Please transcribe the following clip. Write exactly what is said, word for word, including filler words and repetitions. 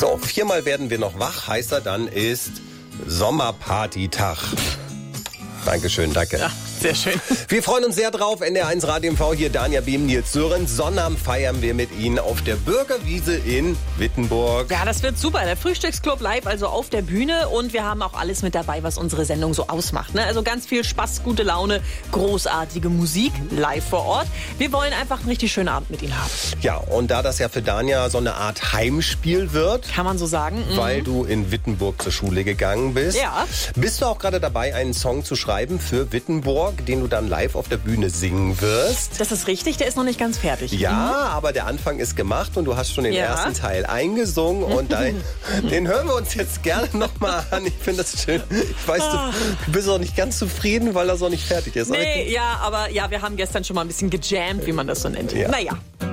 So, viermal werden wir noch wach, heißt er, dann ist Sommerparty-Tag. Dankeschön, danke. Ja, sehr schön. Wir freuen uns sehr drauf. N D R eins Radio M V, hier Danja Behm, Nils Sören. Sonnabend feiern wir mit Ihnen auf der Bürgerwiese in Wittenburg. Ja, das wird super. Der Frühstücksclub live, also auf der Bühne. Und wir haben auch alles mit dabei, was unsere Sendung so ausmacht. Ne? Also ganz viel Spaß, gute Laune, großartige Musik live vor Ort. Wir wollen einfach einen richtig schönen Abend mit Ihnen haben. Ja, und da das ja für Danja so eine Art Heimspiel wird, kann man so sagen, mhm. weil du in Wittenburg zur Schule gegangen bist, ja. bist du auch gerade dabei, einen Song zu schreiben für Wittenburg, den du dann live auf der Bühne singen wirst. Das ist richtig, der ist noch nicht ganz fertig. Ja, mhm. aber der Anfang ist gemacht und du hast schon den ja. ersten Teil eingesungen und den, den hören wir uns jetzt gerne nochmal an. Ich finde das schön. Ich weiß, du, du bist auch nicht ganz zufrieden, weil das noch nicht fertig ist. Nee, ja, aber ja, wir haben gestern schon mal ein bisschen gejammt, wie man das so nennt. Ja. Naja.